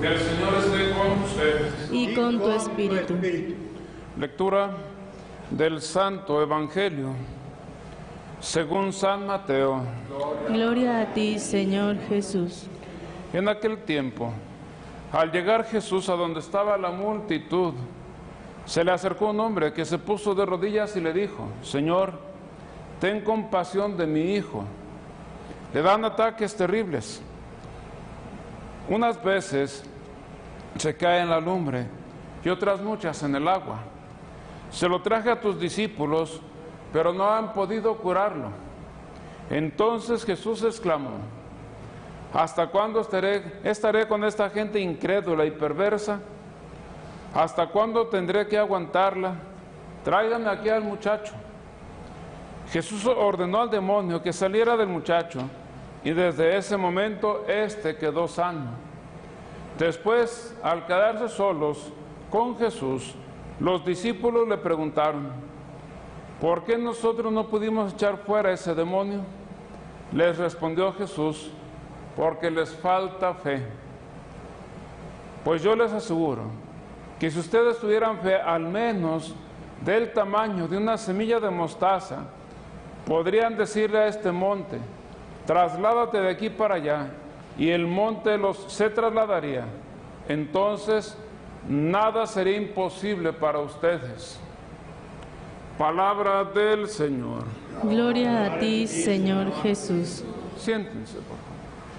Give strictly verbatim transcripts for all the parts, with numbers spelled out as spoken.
El Señor esté con ustedes. Y con tu espíritu. Lectura del Santo Evangelio según San Mateo. Gloria a ti, Señor Jesús. En aquel tiempo, al llegar Jesús a donde estaba la multitud, se le acercó un hombre que se puso de rodillas y le dijo: Señor, ten compasión de mi hijo. Le dan ataques terribles. Unas veces se cae en la lumbre y otras muchas en el agua. Se lo traje a tus discípulos, pero no han podido curarlo. Entonces Jesús exclamó: ¿Hasta cuándo estaré, estaré con esta gente incrédula y perversa? ¿Hasta cuándo tendré que aguantarla? Tráiganme aquí al muchacho. Jesús ordenó al demonio que saliera del muchacho, y desde ese momento éste quedó sano. Después, al quedarse solos con Jesús, los discípulos le preguntaron: ¿por qué nosotros no pudimos echar fuera ese demonio? Les respondió Jesús: porque les falta fe. Pues yo les aseguro que si ustedes tuvieran fe al menos del tamaño de una semilla de mostaza, podrían decirle a este monte: trasládate de aquí para allá, y el monte los, se trasladaría. Entonces nada sería imposible para ustedes. Palabra del Señor. Gloria a ti, Señor Jesús. Siéntense, por favor.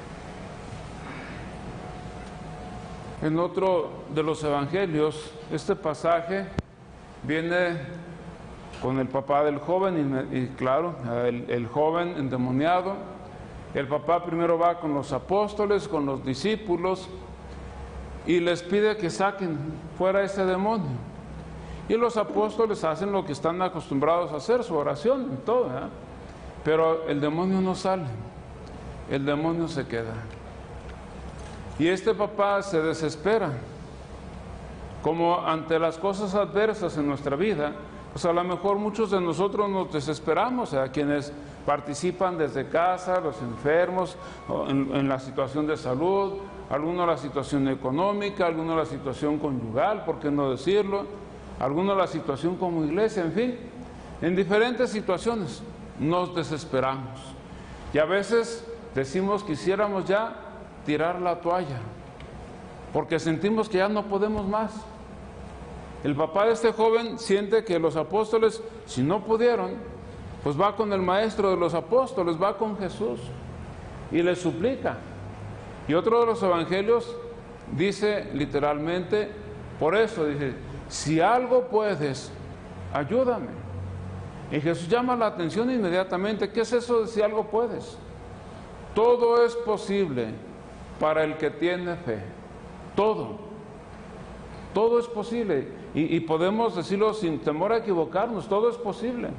En otro de los evangelios, este pasaje viene con el papá del joven, y, y claro, el, el joven endemoniado. El papá primero va con los apóstoles, con los discípulos, y les pide que saquen fuera ese demonio. Y los apóstoles hacen lo que están acostumbrados a hacer, su oración y todo, ¿eh? Pero el demonio no sale, el demonio se queda. Y este papá se desespera, como ante las cosas adversas en nuestra vida. Pues a lo mejor muchos de nosotros nos desesperamos, a quienes participan desde casa, los enfermos, en, en la situación de salud, algunos la situación económica, algunos la situación conyugal, ¿por qué no decirlo? Algunos la situación como iglesia, en fin, en diferentes situaciones nos desesperamos. Y a veces decimos que quisiéramos ya tirar la toalla, porque sentimos que ya no podemos más. El papá de este joven siente que los apóstoles, si no pudieron, pues va con el maestro de los apóstoles, va con Jesús y le suplica. Y otro de los evangelios dice literalmente, por eso dice: si algo puedes, ayúdame. Y Jesús llama la atención inmediatamente. ¿Qué es eso de si algo puedes? Todo es posible para el que tiene fe. Todo. Todo es posible. Y, y podemos decirlo sin temor a equivocarnos, todo es posible.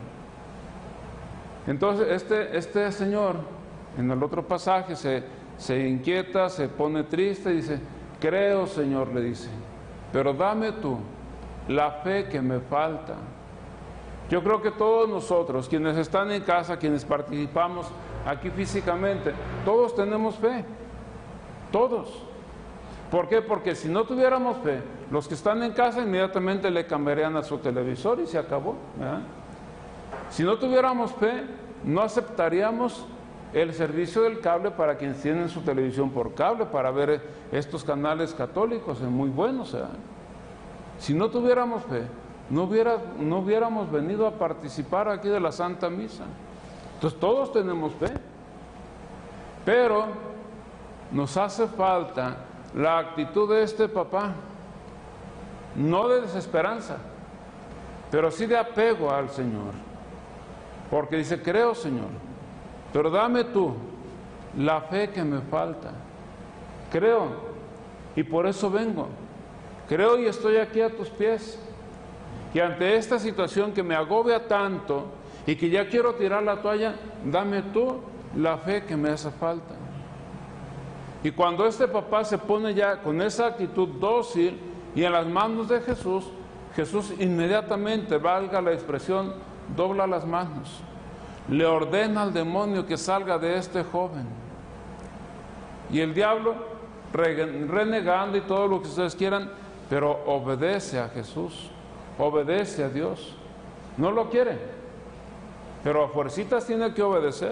Entonces este, este señor, en el otro pasaje, se, se inquieta, se pone triste y dice: creo, Señor, le dice, pero dame tú la fe que me falta. Yo creo que todos nosotros, quienes están en casa, quienes participamos aquí físicamente, todos tenemos fe, todos. ¿Por qué? Porque si no tuviéramos fe, los que están en casa inmediatamente le cambiarían a su televisor y se acabó, ¿verdad? Si no tuviéramos fe, no aceptaríamos el servicio del cable para quienes tienen su televisión por cable, para ver estos canales católicos, muy buenos, ¿verdad? Si no tuviéramos fe, no, hubiera, no hubiéramos venido a participar aquí de la Santa Misa. Entonces todos tenemos fe, pero nos hace falta la actitud de este papá, no de desesperanza, pero sí de apego al Señor, porque dice: creo, Señor, pero dame tú la fe que me falta. Creo, y por eso vengo. Creo y estoy aquí a tus pies. Y ante esta situación que me agobia tanto y que ya quiero tirar la toalla, dame tú la fe que me hace falta. Y cuando este papá se pone ya con esa actitud dócil y en las manos de Jesús, Jesús inmediatamente, valga la expresión, dobla las manos, le ordena al demonio que salga de este joven. Y el diablo renegando y todo lo que ustedes quieran, pero obedece a Jesús, obedece a Dios. No lo quiere, pero a fuercitas tiene que obedecer.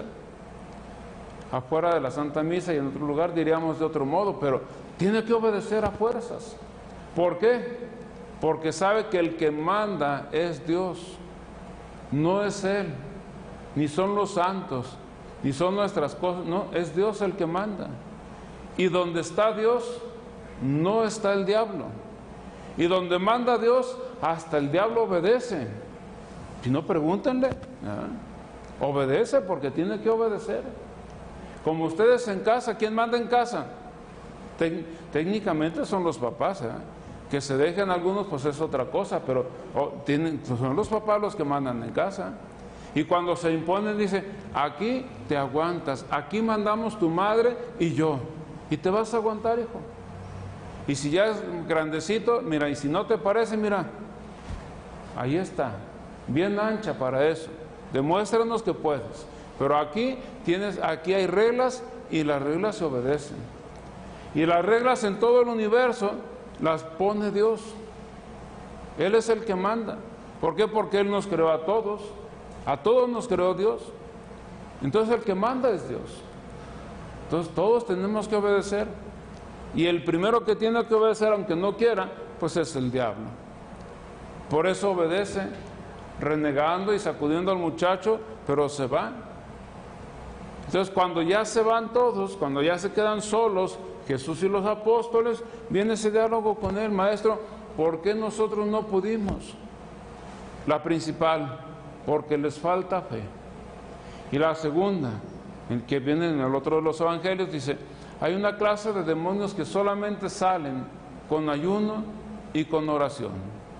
Afuera de la Santa Misa y en otro lugar diríamos de otro modo, pero tiene que obedecer a fuerzas. ¿Por qué? Porque sabe que el que manda es Dios, no es Él, ni son los santos, ni son nuestras cosas, no, es Dios el que manda. Y donde está Dios, no está el diablo. Y donde manda Dios, hasta el diablo obedece. Si no, pregúntenle. ¿eh? Obedece porque tiene que obedecer. Como ustedes en casa, ¿quién manda en casa? Tec- técnicamente son los papás, ¿eh? Que se dejen algunos, pues es otra cosa, pero oh, tienen, pues son los papás los que mandan en casa. Y cuando se imponen, dice, aquí te aguantas, aquí mandamos tu madre y yo, y te vas a aguantar, hijo. Y si ya es grandecito, mira, y si no te parece, mira, ahí está, bien ancha para eso, demuéstranos que puedes. Pero aquí tienes, aquí hay reglas y las reglas se obedecen. Y las reglas en todo el universo las pone Dios. Él es el que manda. ¿Por qué? Porque Él nos creó a todos. A todos nos creó Dios. Entonces el que manda es Dios. Entonces todos tenemos que obedecer. Y el primero que tiene que obedecer, aunque no quiera, pues es el diablo. Por eso obedece, renegando y sacudiendo al muchacho, pero se va. Entonces cuando ya se van todos, cuando ya se quedan solos, Jesús y los apóstoles, viene ese diálogo con él, maestro, ¿por qué nosotros no pudimos? La principal, porque les falta fe. Y la segunda, el que viene en el otro de los evangelios, dice, hay una clase de demonios que solamente salen con ayuno y con oración.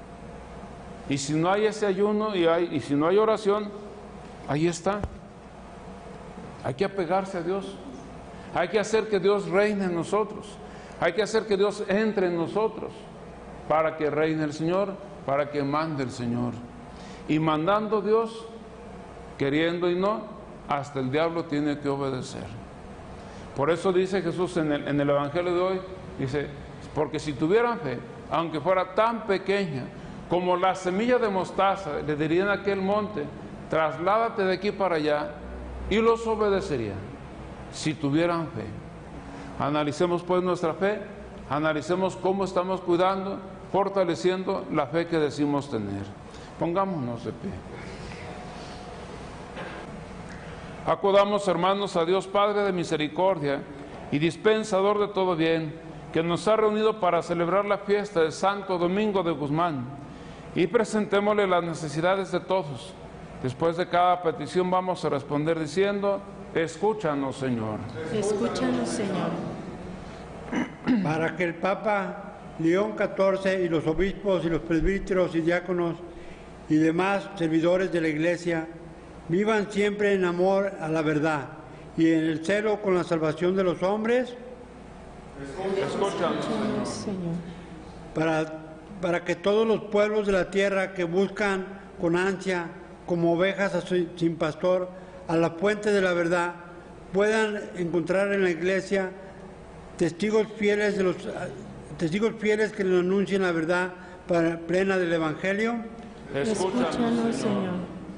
Y si no hay ese ayuno y, hay, y si no hay oración, ahí está. Hay que apegarse a Dios. Hay que hacer que Dios reine en nosotros. Hay que hacer que Dios entre en nosotros para que reine el Señor, para que mande el Señor. Y mandando Dios, queriendo y no, hasta el diablo tiene que obedecer. Por eso dice Jesús en el, en el Evangelio de hoy, dice, porque si tuvieran fe, aunque fuera tan pequeña como la semilla de mostaza, le dirían a aquel monte, trasládate de aquí para allá, y los obedecería, si tuvieran fe. Analicemos pues nuestra fe, analicemos cómo estamos cuidando, fortaleciendo la fe que decimos tener. Pongámonos de pie. Acudamos, hermanos, a Dios Padre de misericordia y dispensador de todo bien, que nos ha reunido para celebrar la fiesta de Santo Domingo de Guzmán, y presentémosle las necesidades de todos. Después de cada petición vamos a responder diciendo, escúchanos, Señor. Escúchanos, Señor. Para que el Papa León catorce y los obispos y los presbíteros y diáconos y demás servidores de la Iglesia vivan siempre en amor a la verdad y en el celo con la salvación de los hombres. Escúchanos, Escúchanos, Señor. Para, para que todos los pueblos de la tierra que buscan con ansia, como ovejas sin pastor, a la fuente de la verdad, puedan encontrar en la Iglesia testigos fieles de los testigos fieles que le anuncien la verdad para, plena del Evangelio. Escúchanos, Señor.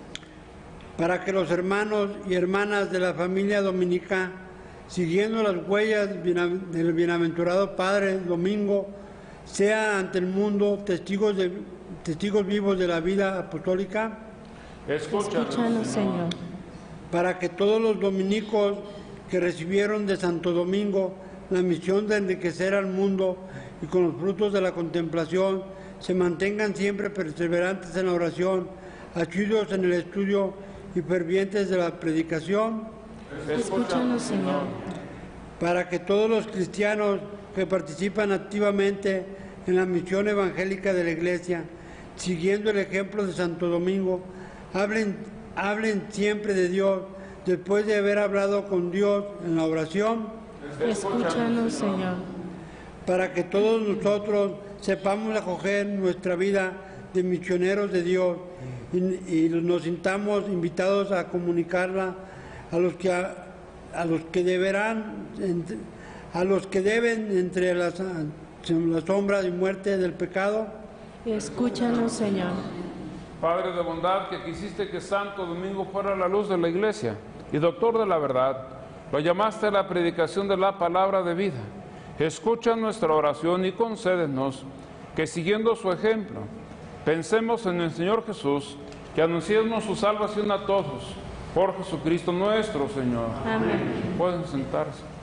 Para que los hermanos y hermanas de la familia dominica, siguiendo las huellas del bienaventurado Padre Domingo, sean ante el mundo testigos, de, testigos vivos de la vida apostólica. Escúchanos, Señor. Para que todos los dominicos que recibieron de Santo Domingo la misión de enriquecer al mundo y con los frutos de la contemplación se mantengan siempre perseverantes en la oración, asiduos en el estudio y fervientes de la predicación. Escúchanos, Señor. Para que todos los cristianos que participan activamente en la misión evangélica de la Iglesia, siguiendo el ejemplo de Santo Domingo, hablen, hablen siempre de Dios, después de haber hablado con Dios en la oración. Escúchanos, Señor. Para que todos nosotros sepamos acoger nuestra vida de misioneros de Dios y, y nos sintamos invitados a comunicarla a los que, a, a los que deberán a los que deben entre las, la sombra y muerte del pecado. Escúchanos, Señor. Padre de bondad, que quisiste que Santo Domingo fuera la luz de la iglesia y doctor de la verdad, lo llamaste a la predicación de la palabra de vida. Escucha nuestra oración y concédenos que, siguiendo su ejemplo, pensemos en el Señor Jesús, que anunciemos su salvación a todos, por Jesucristo nuestro Señor. Amén. Pueden sentarse.